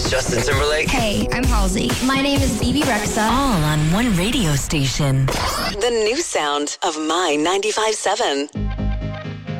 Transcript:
is Justin Timberlake. Hey, I'm Halsey. My name is BB Rexa. All on one radio station. The new sound of My 95.7.